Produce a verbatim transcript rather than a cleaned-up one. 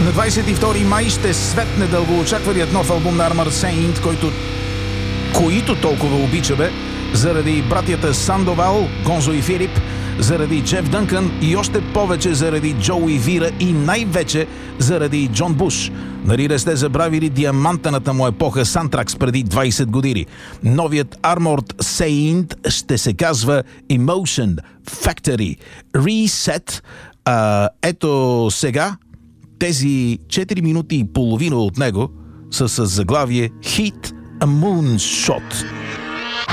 На двадесет и втори май ще светне дългоочакваният нов албум на Armored Saint, който които толкова обичаме, заради братята Сандовал, Гонзо и Филип, заради Джеф Дънкън и още повече заради Джоуи Вира и най-вече заради Джон Буш. Нали не сте забравили диамантената му епоха Сантракс преди двадесет години. Новият Armored Saint ще се казва Emotion Factory Reset. А, ето сега тези четири минути и половина от него са с заглавие Hit a Moonshot.